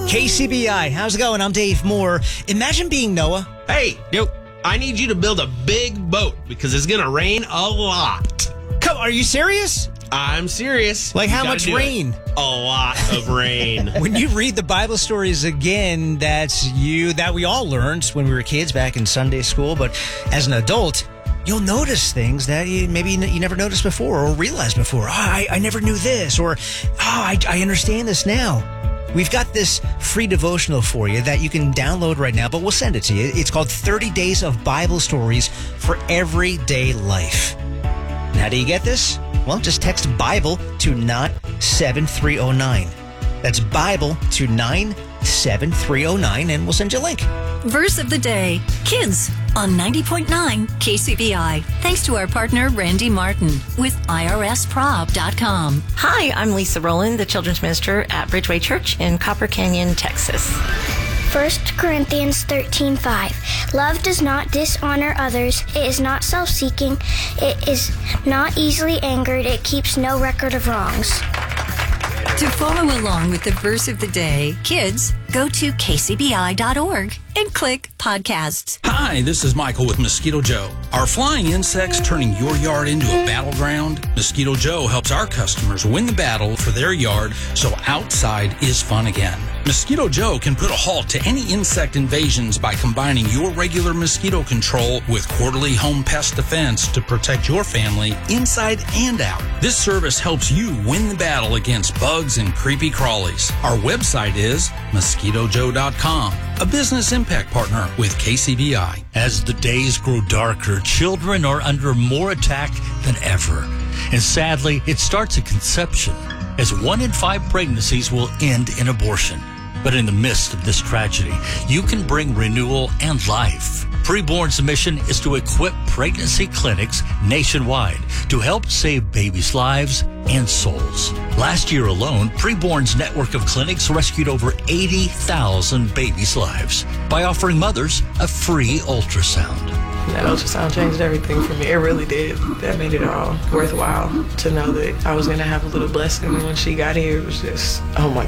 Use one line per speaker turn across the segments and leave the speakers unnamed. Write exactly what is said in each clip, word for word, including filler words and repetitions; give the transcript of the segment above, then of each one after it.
K C B I, how's it going? I'm Dave Moore. Imagine being Noah.
Hey, yo, I need you to build a big boat because it's going to rain a lot.
Come, are you serious?
I'm serious.
Like
You
how
gotta
much
do it.
rain?
A lot of rain.
When you read the Bible stories again, that's you, that we all learned when we were kids back in Sunday school, but as an adult, you'll notice things that you, maybe you never noticed before or realized before. Oh, I, I never knew this, or oh, I, I understand this now. We've got this free devotional for you that you can download right now, but we'll send it to you. It's called thirty days of Bible Stories for Everyday Life. And how do you get this? Well, just text Bible to nine seven three oh nine. That's Bible to nine seven three oh nine, and we'll send you a link.
Verse of the day, Kids, on ninety point nine K C B I. Thanks to our partner, Randy Martin, with I R S prob dot com.
Hi, I'm Lisa Rowland, the children's minister at Bridgeway Church in Copper Canyon, Texas.
First Corinthians thirteen five. Love does not dishonor others. It is not self-seeking. It is not easily angered. It keeps no record of wrongs.
To follow along with the verse of the day, kids, go to K C B I dot org and click podcasts.
Hi, this is Michael with Mosquito Joe. Are flying insects turning your yard into a battleground? Mosquito Joe helps our customers win the battle for their yard so outside is fun again. Mosquito Joe can put a halt to any insect invasions by combining your regular mosquito control with quarterly home pest defense to protect your family inside and out. This service helps you win the battle against bugs and creepy crawlies. Our website is mosquito joe dot com, a business impact partner with K C B I.
As the days grow darker, children are under more attack than ever. And sadly, it starts at conception, as one in five pregnancies will end in abortion. But in the midst of this tragedy, you can bring renewal and life. Preborn's mission is to equip pregnancy clinics nationwide to help save babies' lives and souls. Last year alone, Preborn's network of clinics rescued over eighty thousand babies' lives by offering mothers a free ultrasound.
That ultrasound changed everything for me. It really did. That made it all worthwhile to know that I was going to have a little blessing. And when she got here, it was just, oh my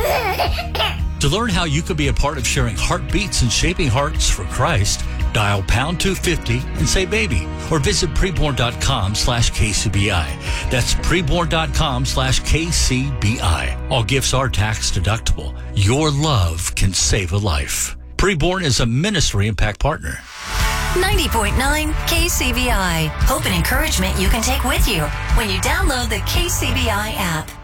gosh.
To learn how you could be a part of sharing heartbeats and shaping hearts for Christ, dial pound two fifty and say baby, or visit preborn dot com slash K C B I. That's preborn dot com slash K C B I. All gifts are tax deductible. Your love can save a life. Preborn is a ministry impact partner.
ninety point nine K C B I. Hope and encouragement you can take with you when you download the K C B I app.